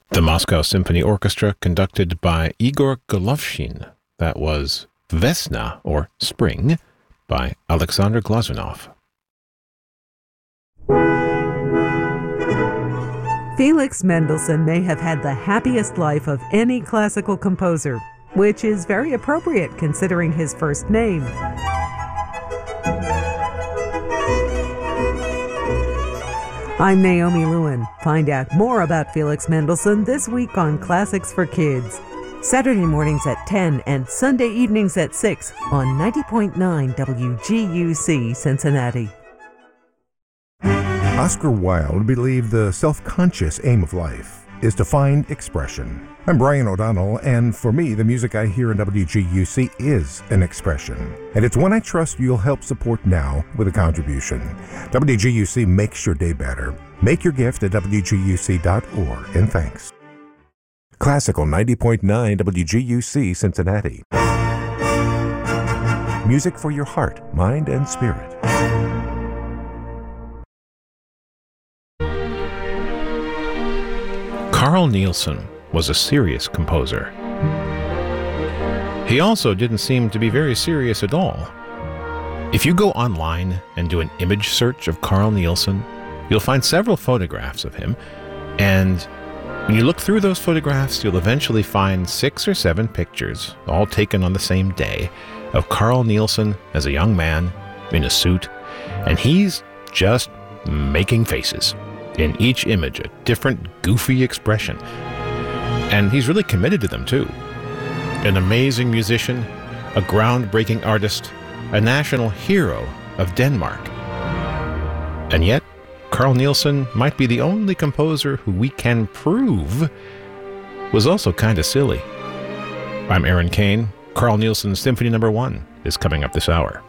The Moscow Symphony Orchestra, conducted by Igor Golovshin. That was Vesna, or Spring, by Alexander Glazunov. Felix Mendelssohn may have had the happiest life of any classical composer, which is very appropriate considering his first name. I'm Naomi Lewin. Find out more about Felix Mendelssohn this week on Classics for Kids. Saturday mornings at 10 and Sunday evenings at 6 on 90.9 WGUC Cincinnati. Oscar Wilde believed the self-conscious aim of life is to find expression. I'm Brian O'Donnell, and for me, the music I hear in WGUC is an expression. And it's one I trust you'll help support now with a contribution. WGUC makes your day better. Make your gift at WGUC.org, and thanks. Classical 90.9 WGUC Cincinnati. Music for your heart, mind, and spirit. Carl Nielsen was a serious composer. He also didn't seem to be very serious at all. If you go online and do an image search of Carl Nielsen, you'll find several photographs of him, and when you look through those photographs, you'll eventually find 6 or 7 pictures, all taken on the same day, of Carl Nielsen as a young man in a suit, and he's just making faces. In each image, a different goofy expression. And he's really committed to them, too. An amazing musician, a groundbreaking artist, a national hero of Denmark. And yet, Carl Nielsen might be the only composer who we can prove was also kind of silly. I'm Aaron Kane. Carl Nielsen's Symphony No. 1 is coming up this hour.